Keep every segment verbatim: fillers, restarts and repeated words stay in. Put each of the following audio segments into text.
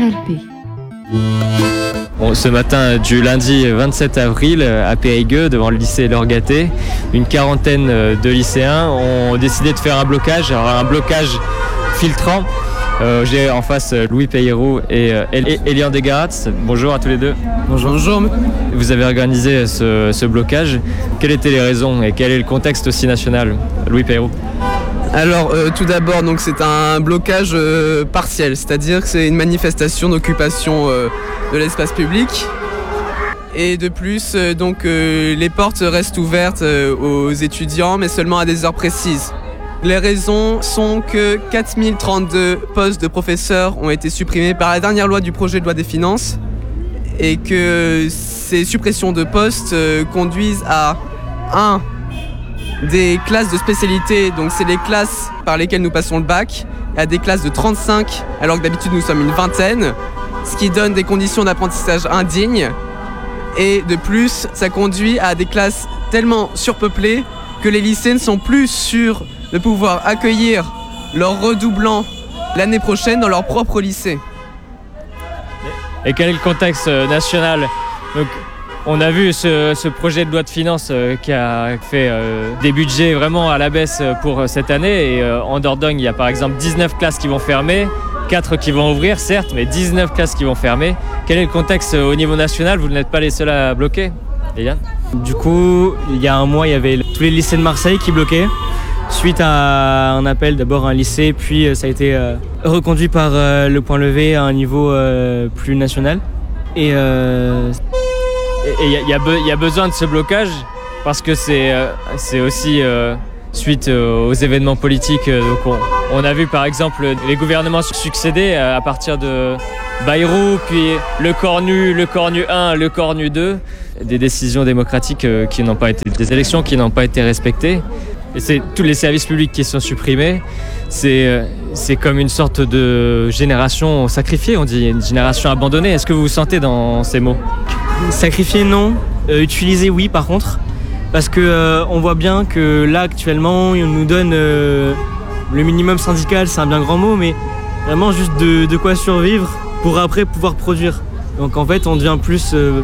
L P. Bon, ce matin du lundi vingt-sept avril à Périgueux, devant le lycée Lorgaté, une quarantaine de lycéens ont décidé de faire un blocage, alors un blocage filtrant. Euh, J'ai en face Louis Peyrou et euh, Elian Degaratz. Bonjour à tous les deux. Bonjour. Bonjour. Vous avez organisé ce, ce blocage. Quelles étaient les raisons et quel est le contexte aussi national? Louis Peyrou. Alors euh, tout d'abord, donc c'est un blocage euh, partiel, c'est-à-dire que c'est une manifestation d'occupation euh, de l'espace public. Et de plus, euh, donc euh, les portes restent ouvertes euh, aux étudiants, mais seulement à des heures précises. Les raisons sont que quatre mille trente-deux postes de professeurs ont été supprimés par la dernière loi du projet de loi des finances et que ces suppressions de postes euh, conduisent à un des classes de spécialité, donc c'est les classes par lesquelles nous passons le bac, à des classes de trente-cinq, alors que d'habitude nous sommes une vingtaine, ce qui donne des conditions d'apprentissage indignes. Et de plus, ça conduit à des classes tellement surpeuplées que les lycées ne sont plus sûrs de pouvoir accueillir leurs redoublants l'année prochaine dans leur propre lycée. Et quel est le contexte national? Donc, on a vu ce, ce projet de loi de finances euh, qui a fait euh, des budgets vraiment à la baisse pour cette année. Et euh, en Dordogne, il y a par exemple dix-neuf classes qui vont fermer, quatre qui vont ouvrir, certes, mais dix-neuf classes qui vont fermer. Quel est le contexte au niveau national? Vous n'êtes pas les seuls à bloquer, Elian? Du coup, il y a un mois, il y avait tous les lycées de Marseille qui bloquaient. Suite à un appel, d'abord un lycée, puis ça a été euh, reconduit par euh, le point levé à un niveau euh, plus national. Et euh, Et il y, y, y a besoin de ce blocage parce que c'est euh, aussi euh, suite euh, aux événements politiques. Euh, donc on, on a vu par exemple les gouvernements succéder à partir de Bayrou, puis le Cornu, le Cornu un, le Cornu deux. Des décisions démocratiques euh, qui n'ont pas été, des élections qui n'ont pas été respectées. Et c'est tous les services publics qui sont supprimés. C'est euh, comme une sorte de génération sacrifiée, on dit, une génération abandonnée. Est-ce que vous vous sentez dans ces mots? Sacrifier, non. Euh, utiliser, oui, par contre. Parce que euh, on voit bien que là, actuellement, on nous donne euh, le minimum syndical, c'est un bien grand mot, mais vraiment juste de, de quoi survivre pour après pouvoir produire. Donc en fait, on devient plus euh,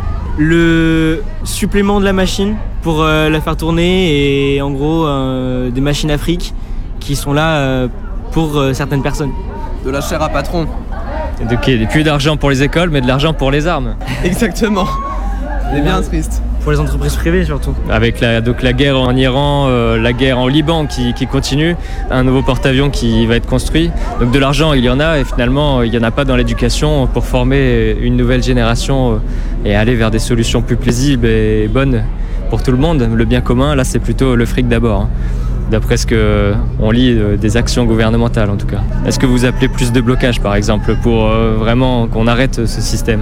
le supplément de la machine pour euh, la faire tourner et en gros, euh, des machines à fric qui sont là euh, pour euh, certaines personnes. De la chair à patron. Donc il n'y a plus d'argent pour les écoles, mais de l'argent pour les armes. Exactement. C'est bien triste. Pour les entreprises privées surtout. Avec la, donc la guerre en Iran, euh, la guerre en Liban qui, qui continue, un nouveau porte-avions qui va être construit. Donc de l'argent, il y en a et finalement, il n'y en a pas dans l'éducation pour former une nouvelle génération euh, et aller vers des solutions plus paisibles et bonnes pour tout le monde. Le bien commun, là, c'est plutôt le fric d'abord. Hein. D'après ce qu'on lit euh, des actions gouvernementales en tout cas. Est-ce que vous appelez plus de blocage par exemple pour euh, vraiment qu'on arrête ce système?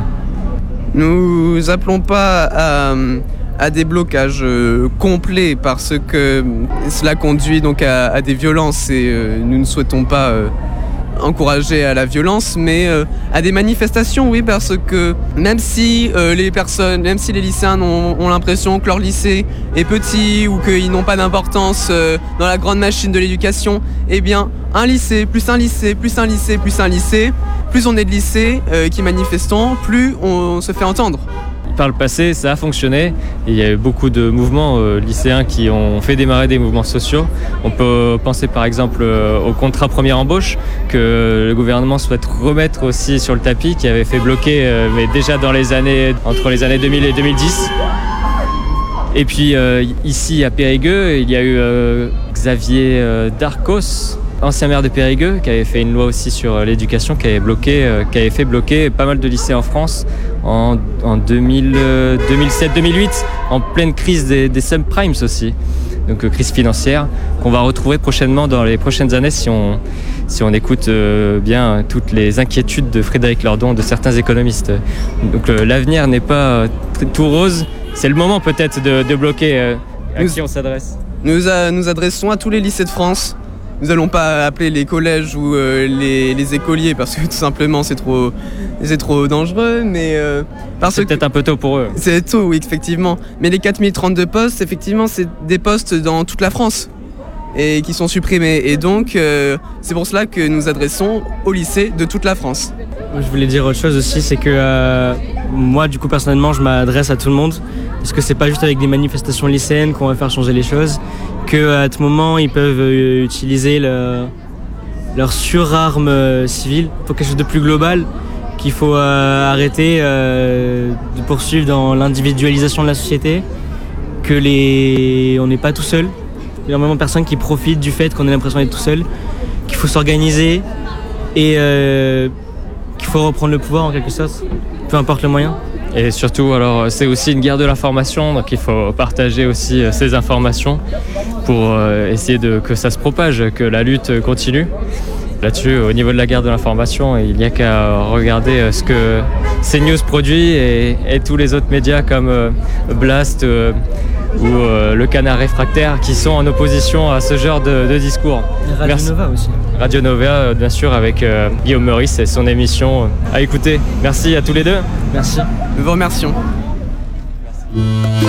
Nous appelons pas à, à des blocages euh, complets parce que cela conduit donc à, à des violences et euh, nous ne souhaitons pas euh, encourager à la violence, mais euh, à des manifestations, oui, parce que même si euh, les personnes, même si les lycéens ont, ont l'impression que leur lycée est petit ou qu'ils n'ont pas d'importance euh, dans la grande machine de l'éducation, eh bien, un lycée, plus un lycée, plus un lycée, plus un lycée, plus on est de lycées euh, qui manifestons, plus on se fait entendre. Par le passé, ça a fonctionné. Il y a eu beaucoup de mouvements euh, lycéens qui ont fait démarrer des mouvements sociaux. On peut penser par exemple euh, au contrat première embauche que le gouvernement souhaite remettre aussi sur le tapis, qui avait fait bloquer, euh, mais déjà dans les années, entre les années deux mille et deux mille dix. Et puis euh, ici à Périgueux, il y a eu euh, Xavier euh, Darcos, ancien maire de Périgueux, qui avait fait une loi aussi sur l'éducation, qui avait bloqué, euh, qui avait fait bloquer pas mal de lycées en France en, en deux mille, euh, deux mille sept deux mille huit, en pleine crise des, des subprimes aussi, donc euh, crise financière, qu'on va retrouver prochainement dans les prochaines années si on, si on écoute euh, bien toutes les inquiétudes de Frédéric Lordon, de certains économistes. Donc euh, l'avenir n'est pas tout rose, c'est le moment peut-être de, de bloquer euh, à nous, qui on s'adresse. Nous, a, nous adressons à tous les lycées de France. Nous n'allons pas appeler les collèges ou euh, les, les écoliers parce que tout simplement c'est trop, c'est trop dangereux, mais euh, parce c'est peut-être un peu tôt pour eux. C'est tôt, oui, effectivement. Mais les quatre mille trente-deux postes, effectivement, c'est des postes dans toute la France et qui sont supprimés. Et donc, euh, c'est pour cela que nous adressons aux lycées de toute la France. Je voulais dire autre chose aussi, c'est que euh, moi, du coup, personnellement, je m'adresse à tout le monde. Parce que c'est pas juste avec des manifestations lycéennes qu'on va faire changer les choses. Qu'à tout moment, ils peuvent euh, utiliser le, leur surarme euh, civile pour quelque chose de plus global. Qu'il faut euh, arrêter euh, de poursuivre dans l'individualisation de la société. Que les... on n'est pas tout seul. Il y a énormément de personnes qui profitent du fait qu'on ait l'impression d'être tout seul. Qu'il faut s'organiser et euh, qu'il faut reprendre le pouvoir en quelque sorte, peu importe le moyen. Et surtout, alors, c'est aussi une guerre de l'information, donc il faut partager aussi euh, ces informations pour euh, essayer de, que ça se propage, que la lutte continue. Là-dessus, au niveau de la guerre de l'information, il n'y a qu'à regarder euh, ce que CNews produit et, et tous les autres médias comme euh, Blast euh, ou euh, Le Canard Réfractaire qui sont en opposition à ce genre de, de discours. Radio Merci. Nova aussi. Radio Nova, euh, bien sûr, avec euh, Guillaume Meurice et son émission euh, à écouter. Merci à tous les deux. Merci. Nous vous remercions. Merci.